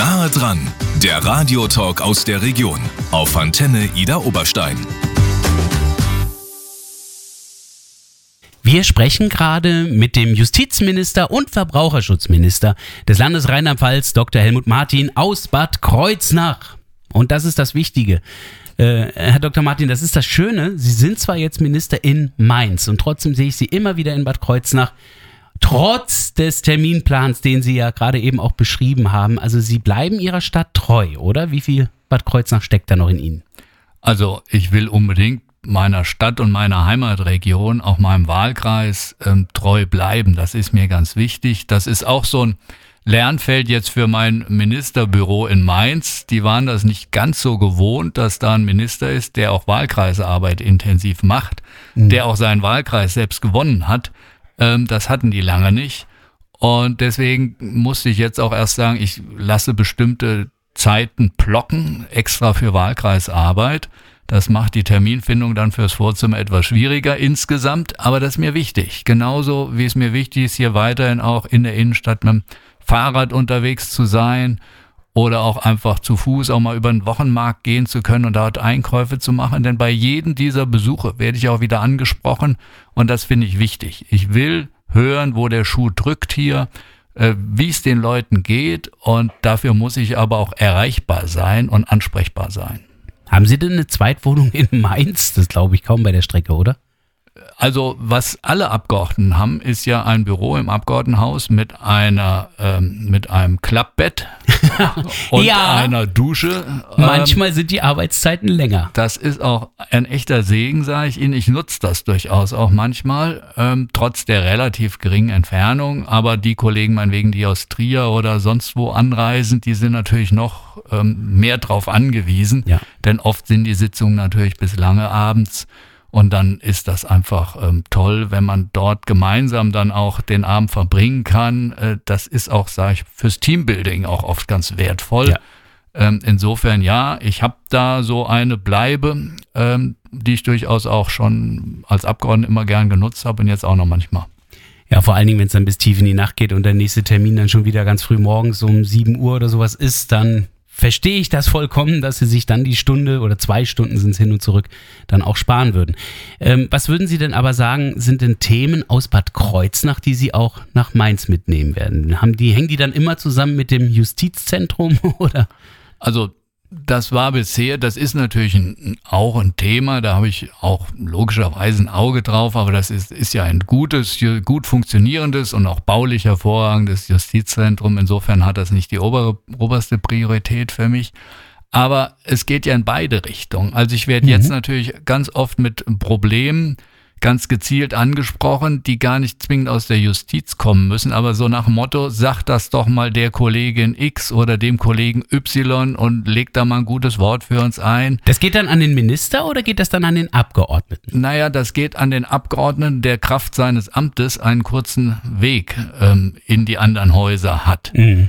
Nahe dran, der Radiotalk aus der Region auf Antenne Idar Oberstein. Wir sprechen gerade mit dem Justizminister und Verbraucherschutzminister des Landes Rheinland-Pfalz, Dr. Helmut Martin aus Bad Kreuznach. Und das ist das Wichtige. Herr Dr. Martin, das ist das Schöne. Sie sind zwar jetzt Minister in Mainz und trotzdem sehe ich Sie immer wieder in Bad Kreuznach, trotz des Terminplans, den Sie ja gerade eben auch beschrieben haben. Also Sie bleiben Ihrer Stadt treu, oder? Wie viel Bad Kreuznach steckt da noch in Ihnen? Also ich will unbedingt meiner Stadt und meiner Heimatregion, auch meinem Wahlkreis, treu bleiben. Das ist mir ganz wichtig. Das ist auch so ein Lernfeld jetzt für mein Ministerbüro in Mainz. Die waren das nicht ganz so gewohnt, dass da ein Minister ist, der auch Wahlkreisarbeit intensiv macht, der auch seinen Wahlkreis selbst gewonnen hat. Das hatten die lange nicht. Und deswegen musste ich jetzt auch erst sagen, ich lasse bestimmte Zeiten blocken, extra für Wahlkreisarbeit. Das macht die Terminfindung dann fürs Vorzimmer etwas schwieriger insgesamt, aber das ist mir wichtig. Genauso wie es mir wichtig ist, hier weiterhin auch in der Innenstadt mit dem Fahrrad unterwegs zu sein oder auch einfach zu Fuß auch mal über den Wochenmarkt gehen zu können und dort Einkäufe zu machen. Denn bei jedem dieser Besuche werde ich auch wieder angesprochen und das finde ich wichtig. Ich will hören, wo der Schuh drückt hier, wie es den Leuten geht und dafür muss ich aber auch erreichbar sein und ansprechbar sein. Haben Sie denn eine Zweitwohnung in Mainz? Das glaube ich kaum bei der Strecke, oder? Also was alle Abgeordneten haben, ist ja ein Büro im Abgeordnetenhaus mit einem Klappbett und einer Dusche. Manchmal sind die Arbeitszeiten länger. Das ist auch ein echter Segen, sage ich Ihnen. Ich nutze das durchaus auch manchmal, trotz der relativ geringen Entfernung. Aber die Kollegen, meinetwegen, die aus Trier oder sonst wo anreisen, die sind natürlich noch mehr drauf angewiesen. Ja. Denn oft sind die Sitzungen natürlich bis lange abends. Und dann ist das einfach toll, wenn man dort gemeinsam dann auch den Abend verbringen kann. Das ist auch, sage ich, fürs Teambuilding auch oft ganz wertvoll. Ja. Insofern ja, ich habe da so eine Bleibe, die ich durchaus auch schon als Abgeordneter immer gern genutzt habe und jetzt auch noch manchmal. Ja, vor allen Dingen, wenn es dann bis tief in die Nacht geht und der nächste Termin dann schon wieder ganz früh morgens um 7 Uhr oder sowas ist, dann verstehe ich das vollkommen, dass Sie sich dann die Stunde oder 2 Stunden sind es hin und zurück dann auch sparen würden. Was würden Sie denn aber sagen, sind denn Themen aus Bad Kreuznach, die Sie auch nach Mainz mitnehmen werden? Hängen die dann immer zusammen mit dem Justizzentrum oder? Also das ist natürlich auch ein Thema, da habe ich auch logischerweise ein Auge drauf, aber das ist ja ein gut funktionierendes und auch baulich hervorragendes Justizzentrum. Insofern hat das nicht die oberste Priorität für mich. Aber es geht ja in beide Richtungen. Also ich werde jetzt natürlich ganz oft mit Problemen ganz gezielt angesprochen, die gar nicht zwingend aus der Justiz kommen müssen, aber so nach dem Motto, sag das doch mal der Kollegin X oder dem Kollegen Y und leg da mal ein gutes Wort für uns ein. Das geht dann an den Minister oder geht das dann an den Abgeordneten? Naja, das geht an den Abgeordneten, der Kraft seines Amtes einen kurzen Weg in die anderen Häuser hat. Mhm.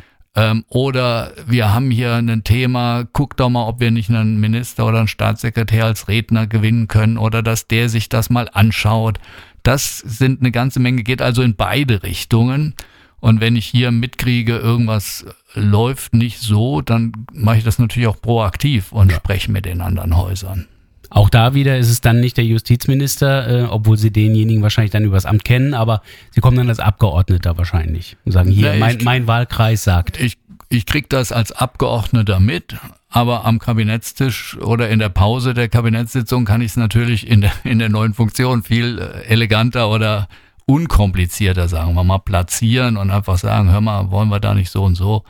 Oder wir haben hier ein Thema, guck doch mal, ob wir nicht einen Minister oder einen Staatssekretär als Redner gewinnen können oder dass der sich das mal anschaut. Das sind eine ganze Menge, geht also in beide Richtungen. Und wenn ich hier mitkriege, irgendwas läuft nicht so, dann mache ich das natürlich auch proaktiv und spreche mit den anderen Häusern. Auch da wieder ist es dann nicht der Justizminister, obwohl Sie denjenigen wahrscheinlich dann übers Amt kennen, aber Sie kommen dann als Abgeordneter wahrscheinlich und sagen, hier, mein Wahlkreis sagt. Ich kriege das als Abgeordneter mit, aber am Kabinettstisch oder in der Pause der Kabinettssitzung kann ich es natürlich in der neuen Funktion viel eleganter oder unkomplizierter, sagen wir mal, platzieren und einfach sagen, hör mal, wollen wir da nicht so und so.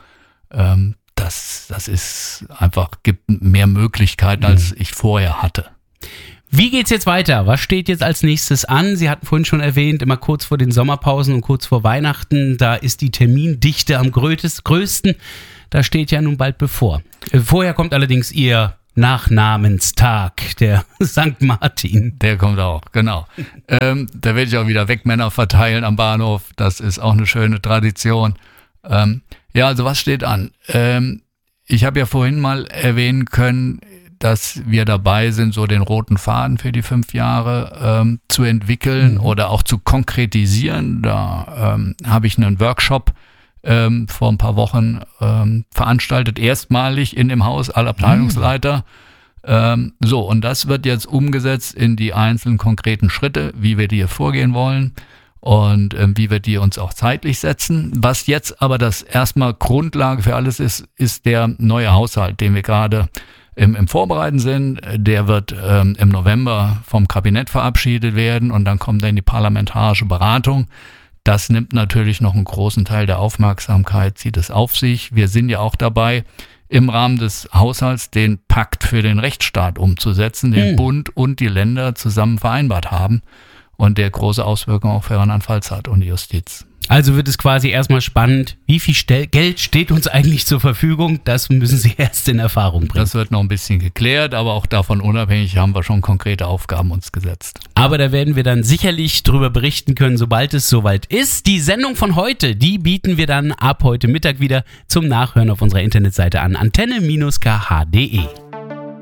Das ist einfach, gibt mehr Möglichkeiten, als ich vorher hatte. Wie geht's jetzt weiter? Was steht jetzt als nächstes an? Sie hatten vorhin schon erwähnt, immer kurz vor den Sommerpausen und kurz vor Weihnachten, da ist die Termindichte am größten. Da steht ja nun bald bevor. Vorher kommt allerdings Ihr Nachnamenstag, der St. Martin. Der kommt auch, genau. Da werde ich auch wieder Wegmänner verteilen am Bahnhof. Das ist auch eine schöne Tradition. Ja, also was steht an? Ich habe ja vorhin mal erwähnen können, dass wir dabei sind, so den roten Faden für die 5 Jahre zu entwickeln oder auch zu konkretisieren. Da habe ich einen Workshop vor ein paar Wochen veranstaltet, erstmalig in dem Haus aller Abteilungsleiter. Und das wird jetzt umgesetzt in die einzelnen konkreten Schritte, wie wir die hier vorgehen wollen und wie wir die uns auch zeitlich setzen. Was jetzt aber das erstmal Grundlage für alles ist der neue Haushalt, den wir gerade im Vorbereiten sind. Der wird im November vom Kabinett verabschiedet werden und dann kommt er in die parlamentarische Beratung. Das nimmt natürlich noch einen großen Teil der Aufmerksamkeit, zieht es auf sich. Wir sind ja auch dabei, im Rahmen des Haushalts den Pakt für den Rechtsstaat umzusetzen, den Bund und die Länder zusammen vereinbart haben und der große Auswirkungen auch für Rheinland-Pfalz hat und die Justiz. Also wird es quasi erstmal spannend, wie viel Geld steht uns eigentlich zur Verfügung? Das müssen Sie erst in Erfahrung bringen. Das wird noch ein bisschen geklärt, aber auch davon unabhängig haben wir schon konkrete Aufgaben uns gesetzt. Aber da werden wir dann sicherlich drüber berichten können, sobald es soweit ist. Die Sendung von heute, die bieten wir dann ab heute Mittag wieder zum Nachhören auf unserer Internetseite an, antenne-kh.de.